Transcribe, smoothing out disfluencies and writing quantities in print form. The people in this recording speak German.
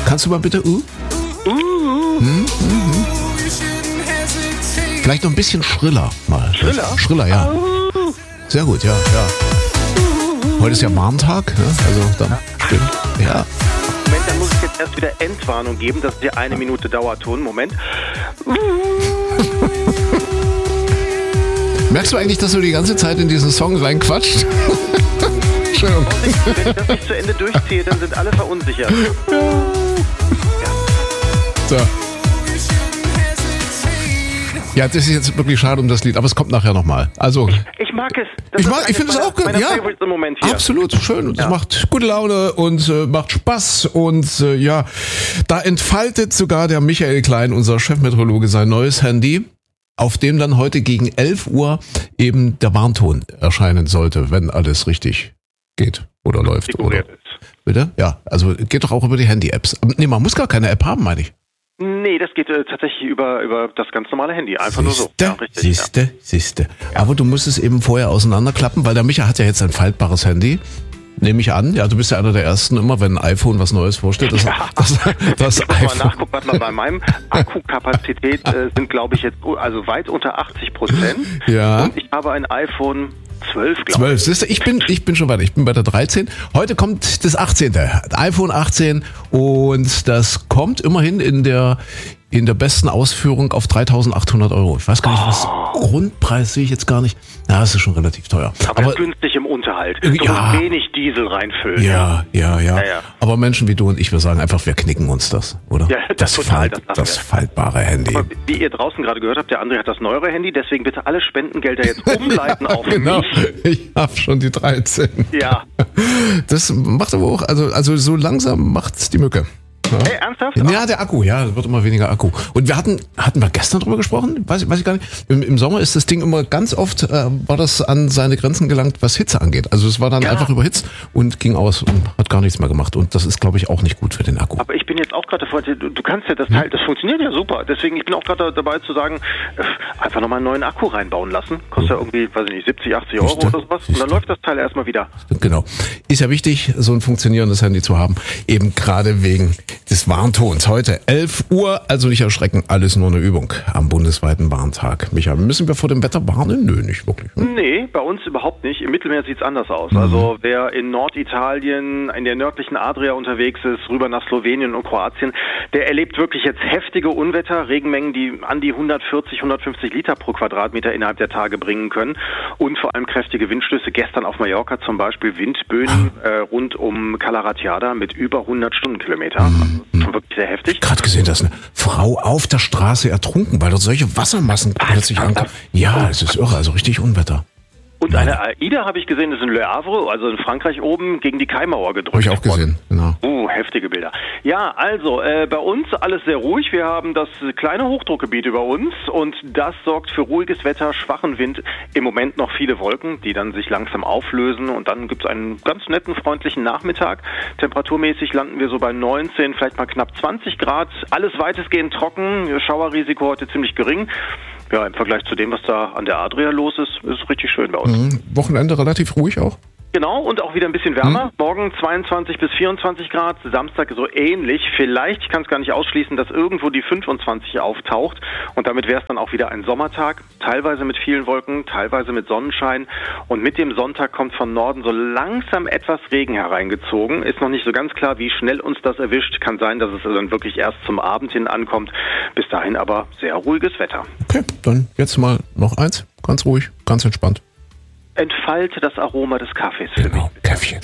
Kannst du mal bitte Vielleicht noch ein bisschen schriller mal. Schriller? Schriller, ja. Sehr gut, ja. Heute ist ja Warntag, ne? Also dann stimmt. Ja. Moment, dann muss ich jetzt erst wieder Endwarnung geben, dass es ja 1 Minute Dauerton. Moment. Merkst du eigentlich, dass du die ganze Zeit in diesen Song reinquatscht? Entschuldigung. Wenn ich das nicht zu Ende durchziehe, dann sind alle verunsichert. So. Ja, das ist jetzt wirklich schade um das Lied, aber es kommt nachher nochmal. Also, ich mag es. ich finde es auch gut. Ja, Favorites im Moment hier. Absolut schön. Und es macht gute Laune und macht Spaß. Und ja, da entfaltet sogar der Michael Klein, unser Chefmeteorologe, sein neues Handy, auf dem dann heute gegen 11 Uhr eben der Warnton erscheinen sollte, wenn alles richtig geht oder läuft. Oder? Bitte? Ja, also geht doch auch über die Handy-Apps. Nee, man muss gar keine App haben, meine ich. Nee, das geht tatsächlich über das ganz normale Handy. Einfach nur so. Ja, richtig, Siehste. Aber du musst es eben vorher auseinanderklappen, weil der Micha hat ja jetzt ein faltbares Handy. Nehme ich an. Ja, du bist ja einer der Ersten immer, wenn ein iPhone was Neues vorstellt. Das ich muss mal nachgucken, warte mal, bei meinem Akkukapazität sind, glaube ich, jetzt also weit unter 80%. Ja. Und ich habe ein iPhone 12, glaube ich. 12, siehst du, ich bin schon weiter. Ich bin bei der 13. Heute kommt das 18. iPhone 18 und das kommt immerhin in der besten Ausführung auf 3.800 €. Ich weiß gar nicht, was Grundpreis sehe ich jetzt gar nicht. Na, das ist schon relativ teuer. Aber günstig im Unterhalt. Du musst wenig Diesel reinfüllen. Ja. Aber Menschen wie du und ich, wir sagen einfach, wir knicken uns das, oder? Ja, das faltbare Handy. Aber wie ihr draußen gerade gehört habt, der André hat das neuere Handy, deswegen bitte alle Spendengelder jetzt umleiten auf mich. Ich hab schon die 13. Ja. Das macht aber auch, also so langsam macht's die Mücke. Ja. Hey, ernsthaft? Ja, der Akku, ja, wird immer weniger Akku. Und wir hatten wir gestern drüber gesprochen? Weiß ich gar nicht. Im Sommer ist das Ding immer ganz oft, war das an seine Grenzen gelangt, was Hitze angeht. Also es war dann einfach überhitzt und ging aus und hat gar nichts mehr gemacht. Und das ist, glaube ich, auch nicht gut für den Akku. Aber ich bin jetzt auch gerade davor, du kannst ja das Teil, das funktioniert ja super. Deswegen, ich bin auch gerade dabei zu sagen, einfach nochmal einen neuen Akku reinbauen lassen. Kostet ja irgendwie, weiß ich nicht, 70, 80 € oder sowas. Und dann läuft das Teil erstmal wieder. Genau. Ist ja wichtig, so ein funktionierendes Handy zu haben. Eben gerade wegen des Warntons. Heute 11 Uhr, also nicht erschrecken, alles nur eine Übung am bundesweiten Warntag. Micha, müssen wir vor dem Wetter warnen? Nö, nicht wirklich. Nee, bei uns überhaupt nicht. Im Mittelmeer sieht es anders aus. Also wer in Norditalien, in der nördlichen Adria unterwegs ist, rüber nach Slowenien und Kroatien, der erlebt wirklich jetzt heftige Unwetter, Regenmengen, die an die 140, 150 Liter pro Quadratmeter innerhalb der Tage bringen können und vor allem kräftige Windstöße. Gestern auf Mallorca zum Beispiel Windböen rund um Calaratiada mit über 100 Stundenkilometer. Schon wirklich sehr heftig. Ich habe gerade gesehen, dass eine Frau auf der Straße ertrunken, weil dort solche Wassermassen plötzlich ankamen. Ja, es ist irre, also richtig Unwetter. Und eine AIDA habe ich gesehen, das ist in Le Havre, also in Frankreich oben, gegen die Kaimauer gedrückt. Habe ich auch gesehen, genau. Heftige Bilder. Ja, also bei uns alles sehr ruhig. Wir haben das kleine Hochdruckgebiet über uns und das sorgt für ruhiges Wetter, schwachen Wind. Im Moment noch viele Wolken, die dann sich langsam auflösen und dann gibt es einen ganz netten, freundlichen Nachmittag. Temperaturmäßig landen wir so bei 19, vielleicht mal knapp 20 Grad. Alles weitestgehend trocken, Schauerrisiko heute ziemlich gering. Ja, im Vergleich zu dem, was da an der Adria los ist, ist es richtig schön bei uns. Wochenende relativ ruhig auch? Genau, und auch wieder ein bisschen wärmer. Morgen 22 bis 24 Grad, Samstag so ähnlich. Vielleicht, ich kann es gar nicht ausschließen, dass irgendwo die 25 auftaucht. Und damit wäre es dann auch wieder ein Sommertag, teilweise mit vielen Wolken, teilweise mit Sonnenschein. Und mit dem Sonntag kommt von Norden so langsam etwas Regen hereingezogen. Ist noch nicht so ganz klar, wie schnell uns das erwischt. Kann sein, dass es dann wirklich erst zum Abend hin ankommt. Bis dahin aber sehr ruhiges Wetter. Okay, dann jetzt mal noch eins. Ganz ruhig, ganz entspannt. Entfalte das Aroma des Kaffees für mich. Käffchen.